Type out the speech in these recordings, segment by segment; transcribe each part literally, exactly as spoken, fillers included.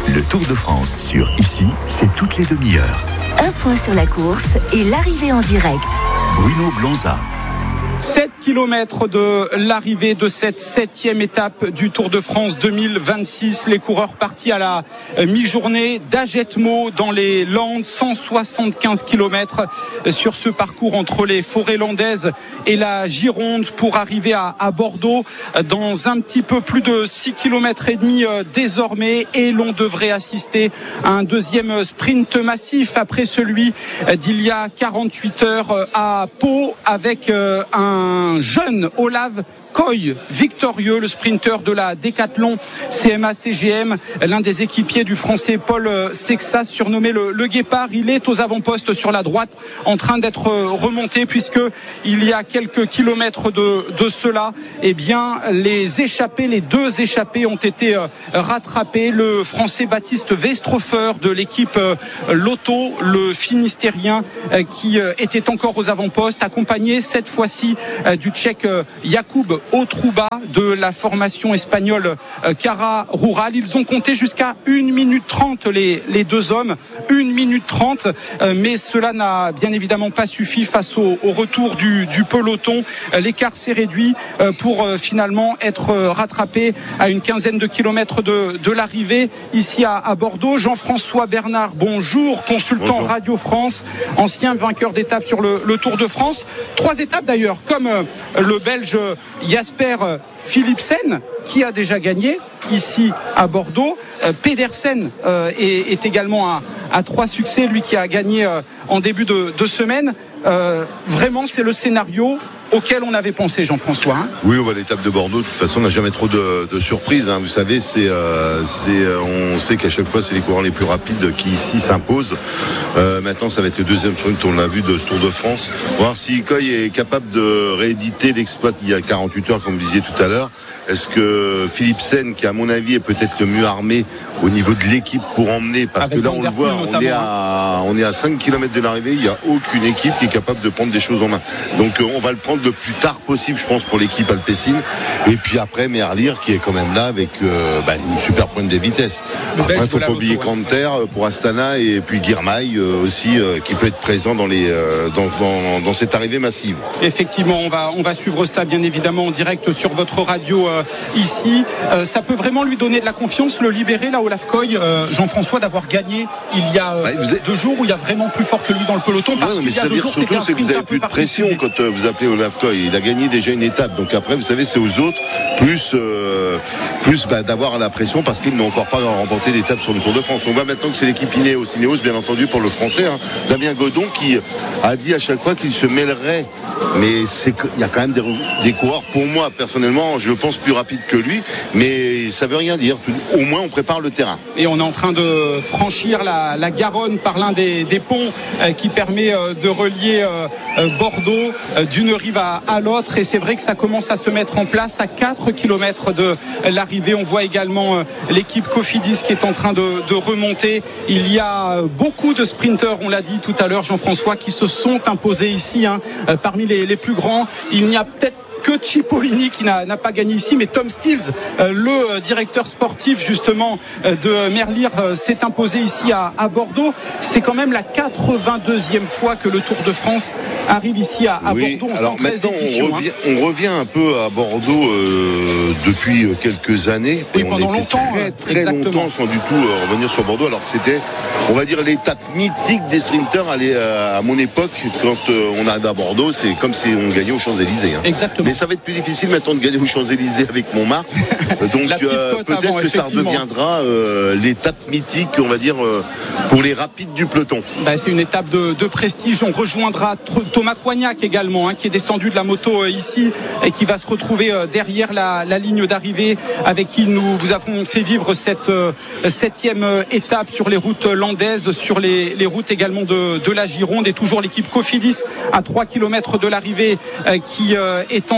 Le Tour de France sur Ici, c'est toutes les demi-heures. Un point sur la course et l'arrivée en direct. Bruno Blanza. sept kilomètres de l'arrivée de cette septième étape du Tour de France deux mille vingt-six. Les coureurs partis à la mi-journée d'Agetmo dans les Landes. cent soixante-quinze kilomètres sur ce parcours entre les forêts landaises et la Gironde pour arriver à, à Bordeaux dans un petit peu plus de six kilomètres et demi désormais. Et l'on devrait assister à un deuxième sprint massif après celui d'il y a quarante-huit heures à Pau avec un un jeune Olav Koy, victorieux, le sprinter de la Décathlon C M A C G M, l'un des équipiers du français Paul Sexas, surnommé le, le Guépard. Il est aux avant-postes sur la droite en train d'être remonté puisque il y a quelques kilomètres de, de cela, eh bien, les échappés, les deux échappés ont été rattrapés. Le français Baptiste Westrhofer de l'équipe Lotto, le Finistérien qui était encore aux avant-postes, accompagné cette fois-ci du Tchèque Jakub Otruba de la formation espagnole Cara Rural. Ils ont compté jusqu'à une minute trente les, les deux hommes, une minute trente, mais cela n'a bien évidemment pas suffi face au, au retour du, du peloton. L'écart s'est réduit pour finalement être rattrapé à une quinzaine de kilomètres de, de l'arrivée ici à, à Bordeaux. Jean-François Bernard, bonjour, consultant bonjour. Radio France, ancien vainqueur d'étape sur le, le Tour de France. Trois étapes d'ailleurs, comme le Belge Jasper Philipsen qui a déjà gagné ici à Bordeaux. Euh, Pedersen euh, est, est également à, à trois succès, lui qui a gagné euh, en début de, de semaine. Euh, vraiment, c'est le scénario auquel on avait pensé, Jean-François. Hein. Oui, bah, l'étape de Bordeaux, de toute façon, n'a jamais trop de, de surprises. Hein. Vous savez, c'est, euh, c'est, on sait qu'à chaque fois, c'est les coureurs les plus rapides qui ici s'imposent. Euh, maintenant, ça va être le deuxième truc, on l'a vu, de ce Tour de France. Voir si Koy est capable de rééditer l'exploit il y a quarante-huit heures, comme vous disiez tout à l'heure. Est-ce que Philipsen, qui à mon avis est peut-être le mieux armé au niveau de l'équipe pour emmener, parce Avec que là on le voit, on est, à, on est à cinq kilomètres de l'arrivée, il n'y a aucune équipe qui est capable de prendre des choses en main. Donc on va le prendre le plus tard possible, je pense, pour l'équipe alpecin. Et puis après, Merlier qui est quand même là avec euh, bah, une super pointe de vitesse. Le après, il ne faut pas oublier Kanter pour Astana et puis Girmay euh, aussi euh, qui peut être présent dans, les, euh, dans, dans, dans cette arrivée massive. Effectivement, on va, on va suivre ça bien évidemment en direct sur votre radio euh, ici. Euh, ça peut vraiment lui donner de la confiance, le libérer là, Olav Koy, euh, Jean-François, d'avoir gagné il y a euh, bah, êtes... deux jours où il y a vraiment plus fort que lui dans le peloton, parce ouais, qu'il y a deux jours c'était un sprint vous avez un plus peu de pression quand euh, vous appelez Olav Koy. Il a gagné déjà une étape, donc après vous savez c'est aux autres plus euh, plus bah, d'avoir la pression parce qu'ils n'ont encore pas remporté d'étape sur le Tour de France. On voit maintenant que c'est l'équipe Ineos, Ineos bien entendu pour le français, hein. Damien Godon qui a dit à chaque fois qu'il se mêlerait, mais c'est il y a quand même des, des coureurs pour moi personnellement je pense plus rapides que lui, mais ça veut rien dire. Au moins on prépare le terrain. Et on est en train de franchir la, la Garonne par l'un des, des ponts euh, qui permet euh, de relier euh, Bordeaux euh, d'une rive à, à l'autre, et c'est vrai que ça commence à se mettre en place à quatre kilomètres de l'arrivée. On voit également euh, l'équipe Cofidis qui est en train de, de remonter. Il y a beaucoup de sprinteurs, on l'a dit tout à l'heure, Jean-François, qui se sont imposés ici, hein, euh, parmi les, les plus grands. Il n'y a peut-être que Cipollini qui n'a, n'a pas gagné ici, mais Tom Stills, euh, le directeur sportif justement euh, de Merlier, euh, s'est imposé ici à, à Bordeaux. C'est quand même la quatre-vingt-deuxième fois que le Tour de France arrive ici à, à oui, Bordeaux en alors cent treize éditions. On revient, hein. on revient un peu à Bordeaux euh, depuis quelques années. Oui, on pendant longtemps. Très, très exactement. longtemps sans du tout euh, revenir sur Bordeaux, alors que c'était, on va dire, l'étape mythique des sprinteurs. Allez, euh, à mon époque, quand euh, on arrive à Bordeaux, c'est comme si on gagnait aux Champs-Élysées. Hein. Exactement. Mais ça va être plus difficile maintenant de gagner aux Champs-Élysées avec Montmartre. Donc euh, peut-être avant, que ça redeviendra euh, l'étape mythique, on va dire, euh, pour les rapides du peloton. Bah, c'est une étape de, de prestige. On rejoindra Thomas Coignac également, hein, qui est descendu de la moto euh, ici et qui va se retrouver euh, derrière la, la ligne d'arrivée, avec qui nous vous avons fait vivre cette euh, septième euh, étape sur les routes landaises, sur les, les routes également de, de la Gironde, et toujours l'équipe Cofidis à trois kilomètres de l'arrivée euh, qui euh, est en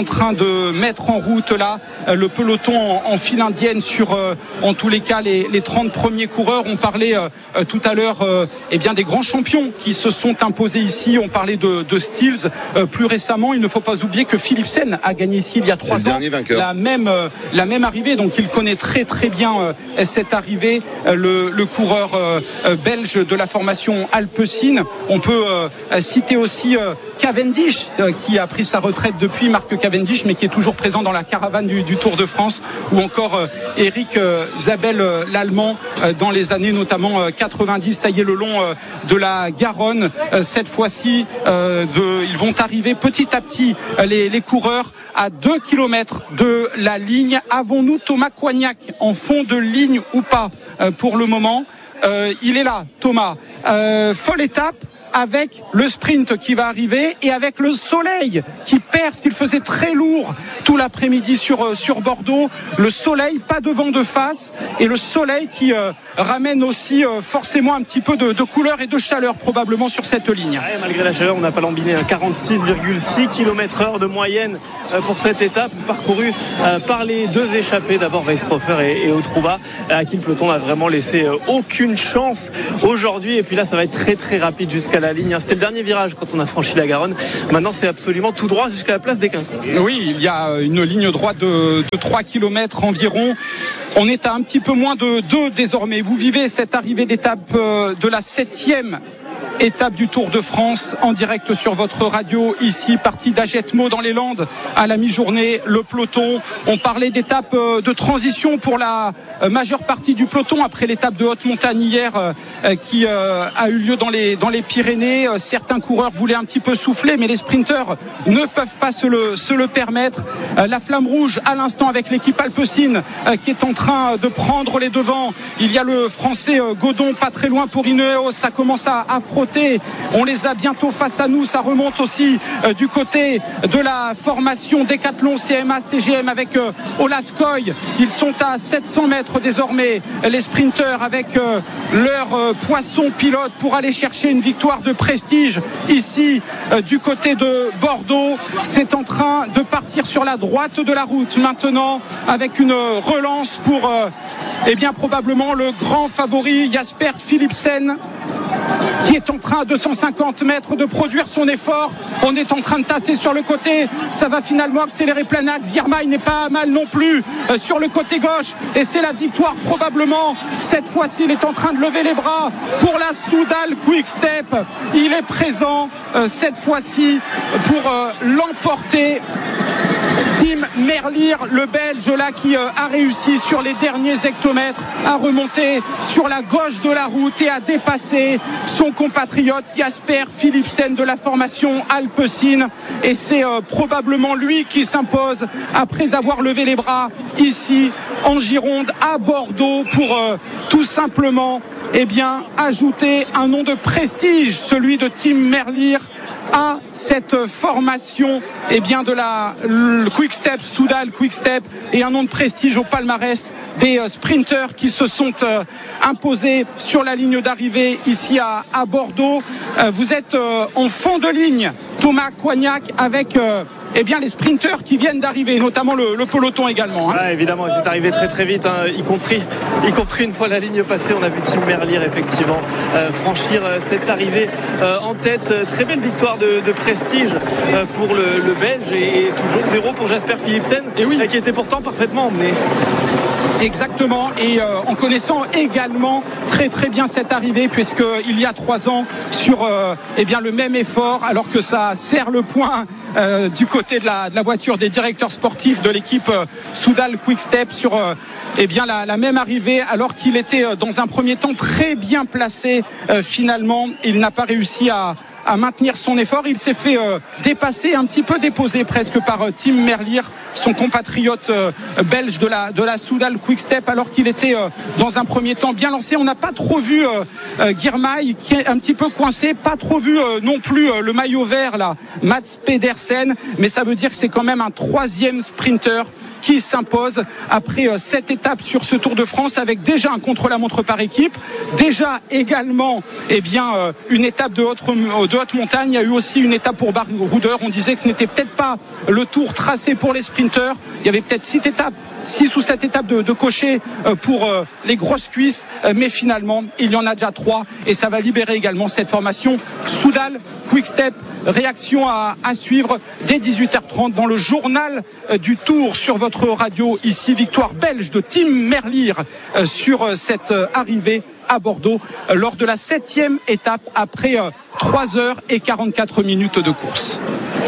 train de mettre en route là le peloton en, en file indienne sur euh, en tous les cas les, les trente premiers coureurs. On parlait euh, tout à l'heure euh, eh bien des grands champions qui se sont imposés ici. On parlait de, de Stills euh, plus récemment. Il ne faut pas oublier que Philipsen a gagné ici il y a trois ans la même euh, la même arrivée. Donc il connaît très très bien euh, cette arrivée. Euh, le, le coureur euh, euh, belge de la formation Alpecin. On peut euh, citer aussi euh, Cavendish euh, qui a pris sa retraite depuis, Marc Cavendish, mais qui est toujours présent dans la caravane du, du Tour de France, ou encore euh, Eric euh, Zabel euh, l'Allemand euh, dans les années notamment euh, quatre-vingt-dix. Ça y est, le long euh, de la Garonne euh, cette fois-ci euh, de, ils vont arriver petit à petit euh, les, les coureurs à deux kilomètres de la ligne. Avons-nous Thomas Coignac en fond de ligne ou pas euh, pour le moment? Euh, il est là, Thomas. Euh, folle étape avec le sprint qui va arriver et avec le soleil qui perce. Il faisait très lourd tout l'après-midi sur, sur Bordeaux. Le soleil, pas de vent de face, et le soleil qui euh, ramène aussi euh, forcément un petit peu de, de couleur et de chaleur probablement sur cette ligne. Ouais, malgré la chaleur, on n'a pas lambiné. quarante-six virgule six kilomètres heure de moyenne pour cette étape parcourue par les deux échappés, d'abord Weishofer et, et Otrouba, à qui le peloton n'a vraiment laissé aucune chance aujourd'hui. Et puis là, ça va être très très rapide jusqu'à la ligne. C'était le dernier virage quand on a franchi la Garonne. Maintenant, c'est absolument tout droit jusqu'à la place des Quinconces. Oui, il y a une ligne droite de, de trois kilomètres environ. On est à un petit peu moins de deux désormais. Vous vivez cette arrivée d'étape de la septième étape du Tour de France en direct sur votre radio ici, partie d'Agetmo dans les Landes à la mi-journée. Le peloton, on parlait d'étape de transition pour la majeure partie du peloton après l'étape de haute montagne hier qui a eu lieu dans les, dans les Pyrénées. Certains coureurs voulaient un petit peu souffler, mais les sprinteurs ne peuvent pas se le, se le permettre. La flamme rouge à l'instant avec l'équipe Alpecin qui est en train de prendre les devants. Il y a le français Godon pas très loin pour Ineos. Ça commence à, à frotter. On les a bientôt face à nous. Ça remonte aussi euh, du côté de la formation Décathlon C M A C G M avec euh, Olaf Koy. Ils sont à sept cents mètres désormais, les sprinteurs, avec euh, leur euh, poisson pilote pour aller chercher une victoire de prestige ici euh, du côté de Bordeaux. C'est en train de partir sur la droite de la route maintenant avec une relance pour euh, eh bien probablement le grand favori Jasper Philipsen, qui est en train à deux cent cinquante mètres de produire son effort. On est en train de tasser sur le côté. Ça va finalement accélérer plein axe. Girmay n'est pas mal non plus euh, sur le côté gauche. Et c'est la victoire probablement. Cette fois-ci, il est en train de lever les bras pour la Soudal Quick Step. Il est présent euh, cette fois-ci pour euh, l'emporter. Tim Merlier, le Belge là qui euh, a réussi sur les derniers hectomètres à remonter sur la gauche de la route et à dépasser son compatriote Jasper Philipsen de la formation Alpecin. Et c'est euh, probablement lui qui s'impose après avoir levé les bras ici en Gironde à Bordeaux pour euh, tout simplement eh bien, ajouter un nom de prestige, celui de Tim Merlier, à cette formation eh bien, de la Quick Step, Soudal Quick Step, et un nom de prestige au palmarès des sprinteurs qui se sont euh, imposés sur la ligne d'arrivée ici à, à Bordeaux. Euh, vous êtes euh, en fond de ligne, Thomas Coignac, avec euh, eh bien, les sprinteurs qui viennent d'arriver, notamment le, le peloton également. Hein. Ouais, évidemment, c'est arrivé très très vite, hein, y compris, y compris une fois la ligne passée. On a vu Tim Merlier effectivement euh, franchir euh, cette arrivée euh, en tête. Très belle victoire de, de prestige euh, pour le, le Belge, et, et toujours zéro pour Jasper Philipsen, et oui. euh, qui était pourtant parfaitement emmené. Exactement, et euh, en connaissant également très très bien cette arrivée, puisqu'il y a trois ans sur euh, eh bien, le même effort, alors que ça serre le point euh, du côté de la, de la voiture des directeurs sportifs de l'équipe euh, Soudal Quick Step sur euh, eh bien, la, la même arrivée, alors qu'il était euh, dans un premier temps très bien placé. Euh, finalement, il n'a pas réussi à à maintenir son effort. Il s'est fait euh, dépasser, un petit peu déposé presque par euh, Tim Merlier, son compatriote euh, belge de la, de la Soudal Quick Step, alors qu'il était euh, dans un premier temps bien lancé. On n'a pas trop vu euh, euh, Girmay qui est un petit peu coincé, pas trop vu euh, non plus euh, le maillot vert là, Mats Pedersen, mais ça veut dire que c'est quand même un troisième sprinter qui s'impose après sept étapes sur ce Tour de France, avec déjà un contre-la-montre par équipe, déjà également eh bien, euh, une étape de haute, de haute montagne. Il y a eu aussi une étape pour baroudeur. On disait que ce n'était peut-être pas le tour tracé pour les sprinteurs. Il y avait peut-être six étapes six ou sept étapes de, de cocher pour euh, les grosses cuisses, euh, mais finalement il y en a déjà trois et ça va libérer également cette formation Soudal Quick Step. Réaction à, à suivre dès dix-huit heures trente dans le journal euh, du Tour sur votre radio. Ici, victoire belge de Tim Merlier euh, sur euh, cette euh, arrivée à Bordeaux euh, lors de la septième étape après euh, trois heures et quarante-quatre minutes de course.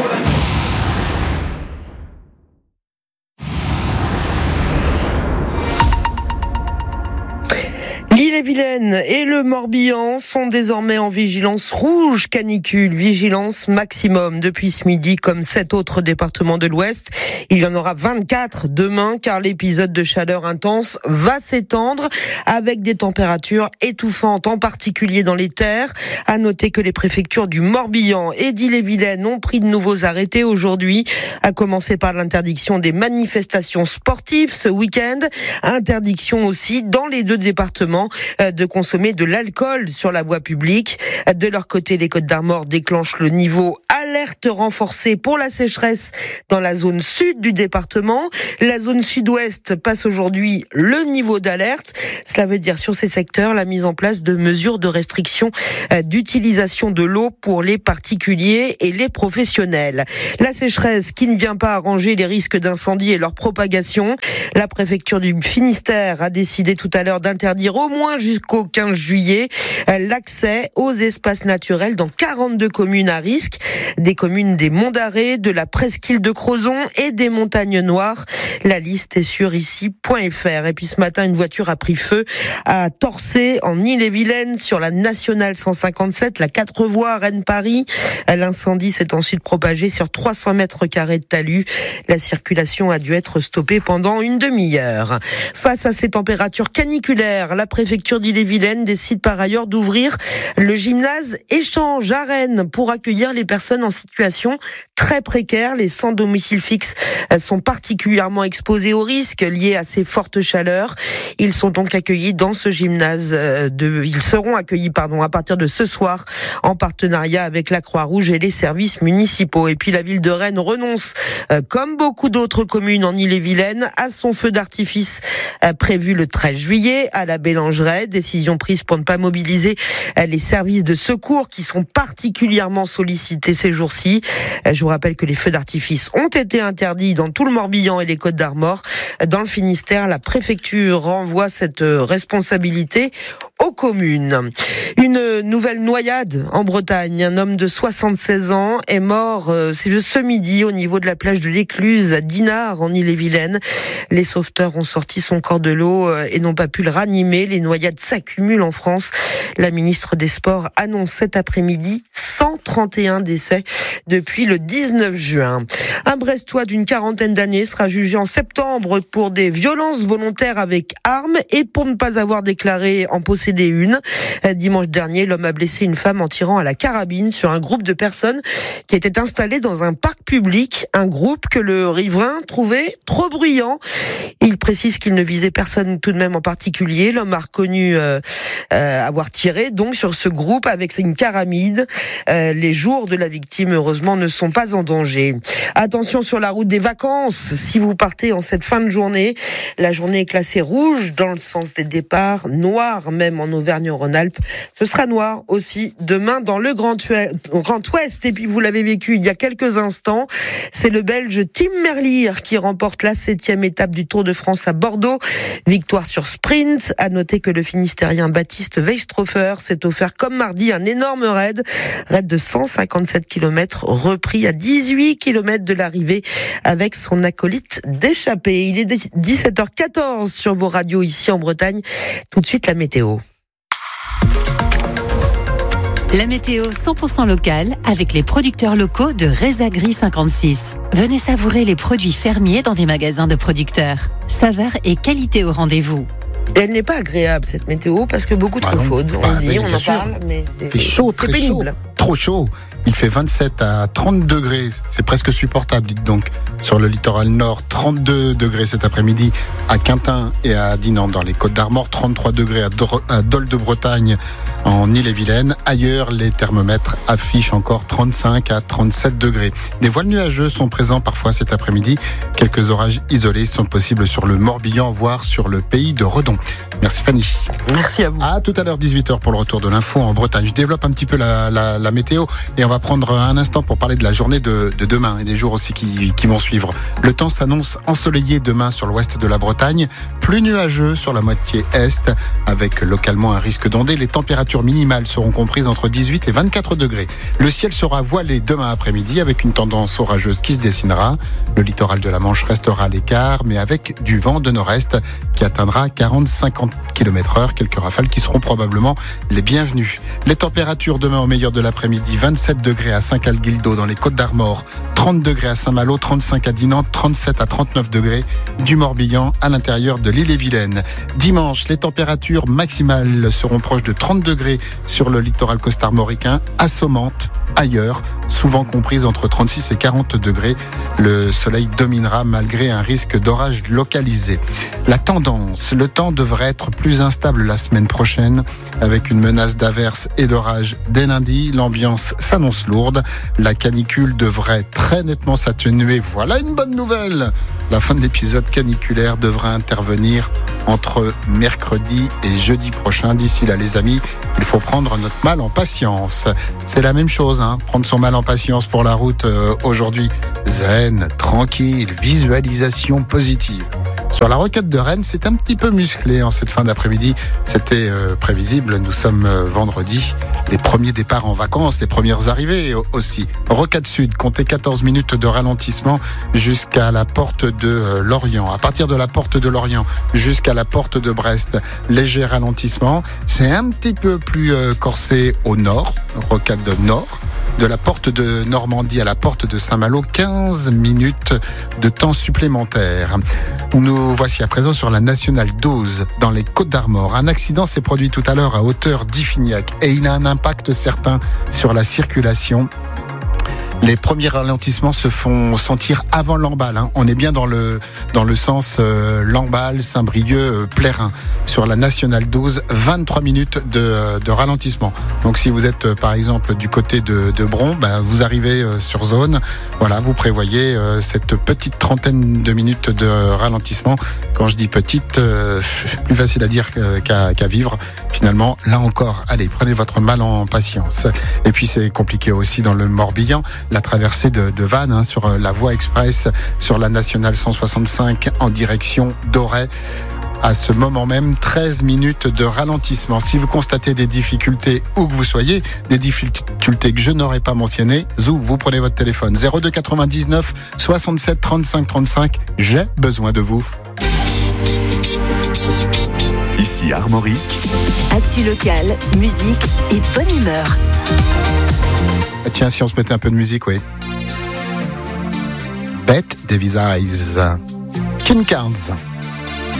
L'Ille-et-Vilaine et le Morbihan sont désormais en vigilance rouge canicule, vigilance maximum depuis ce midi, comme sept autres départements de l'Ouest. Il y en aura vingt-quatre demain, car l'épisode de chaleur intense va s'étendre avec des températures étouffantes, en particulier dans les terres. À noter que les préfectures du Morbihan et d'Ille-et-Vilaine ont pris de nouveaux arrêtés aujourd'hui, à commencer par l'interdiction des manifestations sportives ce week-end. Interdiction aussi dans les deux départements de consommer de l'alcool sur la voie publique. De leur côté, les Côtes-d'Armor déclenchent le niveau alerte renforcée pour la sécheresse dans la zone sud du département. La zone sud-ouest passe aujourd'hui le niveau d'alerte. Cela veut dire sur ces secteurs la mise en place de mesures de restriction d'utilisation de l'eau pour les particuliers et les professionnels. La sécheresse qui ne vient pas arranger les risques d'incendie et leur propagation. La préfecture du Finistère a décidé tout à l'heure d'interdire au moins jusqu'au quinze juillet l'accès aux espaces naturels dans quarante-deux communes à risque. Des communes des Monts d'Arrée, de la presqu'île de Crozon et des Montagnes Noires. La liste est sur ici point f r. Et puis ce matin, une voiture a pris feu à Torcé, en Ille-et-Vilaine, sur la nationale cent cinquante-sept, la quatre voies Rennes-Paris. L'incendie s'est ensuite propagé sur trois cents mètres carrés de talus. La circulation a dû être stoppée pendant une demi-heure. Face à ces températures caniculaires, la préfecture d'Ille-et-Vilaine décide par ailleurs d'ouvrir le gymnase Échange à Rennes pour accueillir les personnes en situation très précaire. Les sans domicile fixe sont particulièrement exposés aux risques liés à ces fortes chaleurs. Ils sont donc accueillis dans ce gymnase de, ils seront accueillis, pardon, à partir de ce soir en partenariat avec la Croix-Rouge et les services municipaux. Et puis la ville de Rennes renonce, comme beaucoup d'autres communes en Ille-et-Vilaine, à son feu d'artifice prévu le treize juillet à la Bélangeraie. Décision prise pour ne pas mobiliser les services de secours qui sont particulièrement sollicités ces jours-ci. Je vous rappelle que les feux d'artifice ont été interdits dans tout le Morbihan et les Côtes-d'Armor. Dans le Finistère, la préfecture renvoie cette responsabilité aux communes. Une nouvelle noyade en Bretagne. Un homme de soixante-seize ans est mort ce midi au niveau de la plage de l'Écluse à Dinard en Ille-et-Vilaine. Les sauveteurs ont sorti son corps de l'eau et n'ont pas pu le ranimer. Les noyades s'accumulent en France. La ministre des Sports annonce cet après-midi cent trente et un décès depuis le dix-neuf juin. Un Brestois d'une quarantaine d'années sera jugé en septembre pour des violences volontaires avec armes et pour ne pas avoir déclaré en posséder une. Dimanche dernier, l'homme a blessé une femme en tirant à la carabine sur un groupe de personnes qui était installé dans un parc public. Un groupe que le riverain trouvait trop bruyant. Il précise qu'il ne visait personne tout de même en particulier. L'homme a reconnu euh, euh, avoir tiré donc sur ce groupe avec une carabine. Euh, les jours de la victime, heureusement, ne sont pas en danger. Attention sur la route des vacances. Si vous partez en cette fin de journée, la journée est classée rouge dans le sens des départs, noir même en Auvergne-Rhône-Alpes. Ce sera noir aussi demain dans le Grand Ouest. Et puis vous l'avez vécu il y a quelques instants, c'est le Belge Tim Merlier qui remporte la septième étape du Tour de France à Bordeaux. Victoire sur sprint. À noter que le Finistérien Baptiste Weistrofer s'est offert comme mardi un énorme raid. Raid de cent cinquante-sept kilomètres repris à dix-huit kilomètres de l'arrivée avec son acolyte d'échappée. Il est dix-sept heures quatorze sur vos radios ici en Bretagne. Tout de suite la météo. La météo cent pour cent locale avec les producteurs locaux de Rezagri cinquante-six. Venez savourer les produits fermiers dans des magasins de producteurs. Saveur et qualité au rendez-vous. Et elle n'est pas agréable cette météo parce que beaucoup bah trop non. chaude. On bah, dit, on en sûr. parle, mais c'est, fait chaud, c'est très pénible. chaud. trop chaud. Il fait vingt-sept à trente degrés, c'est presque supportable, dites donc. Sur le littoral nord, trente-deux degrés cet après-midi à Quintin et à Dinan dans les Côtes-d'Armor, trente-trois degrés à Dol de Bretagne en Ille-et-Vilaine. Ailleurs, les thermomètres affichent encore trente-cinq à trente-sept degrés. Des voiles nuageux sont présents parfois cet après-midi. Quelques orages isolés sont possibles sur le Morbihan, voire sur le pays de Redon. Merci Fanny. Merci à vous. À tout à l'heure, dix-huit heures pour le retour de l'info en Bretagne. Je développe un petit peu la, la, la météo et on va prendre un instant pour parler de la journée de, de demain et des jours aussi qui, qui vont suivre. Le temps s'annonce ensoleillé demain sur l'ouest de la Bretagne, plus nuageux sur la moitié est, avec localement un risque d'ondée. Les températures minimales seront comprises entre dix-huit et vingt-quatre degrés. Le ciel sera voilé demain après-midi avec une tendance orageuse qui se dessinera. Le littoral de la Manche restera à l'écart, mais avec du vent de nord-est qui atteindra quarante à cinquante kilomètres heure. Quelques rafales qui seront probablement les bienvenues. Les températures demain au meilleur de l'après-midi, vingt-sept degrés à Saint-Calguildo dans les Côtes-d'Armor, trente degrés à Saint-Malo, trente-cinq à Dinan, trente-sept à trente-neuf degrés du Morbihan à l'intérieur de l'Ille-et-Vilaine. Dimanche, les températures maximales seront proches de trente degrés sur le littoral costarmoricain, assommante ailleurs, souvent comprises entre trente-six et quarante degrés. Le soleil dominera malgré un risque d'orage localisé. La tendance, le temps devrait être plus instable la semaine prochaine avec une menace d'averses et d'orages dès lundi. L'ambiance s'annonce lourde. La canicule devrait très nettement s'atténuer. Voilà une bonne nouvelle. La fin de l'épisode caniculaire devrait intervenir entre mercredi et jeudi prochain. D'ici là, les amis, il faut prendre notre mal en patience. C'est la même chose, hein, prendre son mal en patience pour la route euh, aujourd'hui. Zen, tranquille, visualisation positive. Sur la rocade de Rennes, c'est un petit peu musclé en cette fin d'après-midi. C'était euh, prévisible, nous sommes euh, vendredi. Les premiers départs en vacances, les premières arrivées aussi. Rocade Sud, comptez quatorze minutes de ralentissement jusqu'à la porte de euh, Lorient. À partir de la porte de Lorient jusqu'à la porte de Brest, léger ralentissement. C'est un petit peu plus euh, corsé au nord, rocade nord. De la porte de Normandie à la porte de Saint-Malo, quinze minutes de temps supplémentaire. Nous voici à présent sur la nationale douze, dans les Côtes-d'Armor. Un accident s'est produit tout à l'heure à hauteur d'Iffignac et il a un impact certain sur la circulation. Les premiers ralentissements se font sentir avant Lamballe. Hein. On est bien dans le dans le sens euh, Lamballe, Saint-Brieuc, euh, Plérin. Sur la nationale douze, vingt-trois minutes de, de ralentissement. Donc si vous êtes euh, par exemple du côté de, de Bron, ben, vous arrivez euh, sur zone. Voilà, vous prévoyez euh, cette petite trentaine de minutes de ralentissement. Quand je dis petite, euh, plus facile à dire qu'à, qu'à vivre. Finalement, là encore, allez, prenez votre mal en patience. Et puis c'est compliqué aussi dans le Morbihan. La traversée de, de Vannes hein, sur la voie express sur la nationale cent soixante-cinq en direction d'Auray. À ce moment même, treize minutes de ralentissement. Si vous constatez des difficultés où que vous soyez, des difficultés que je n'aurais pas mentionnées, zou, vous prenez votre téléphone zéro deux quatre-vingt-dix-neuf soixante-sept trente-cinq trente-cinq. J'ai besoin de vous. Ici Armorique. Actu locale, musique et bonne humeur. Tiens, si on se mettait un peu de musique, oui. Bette Davis Eyes. Kim Carnes.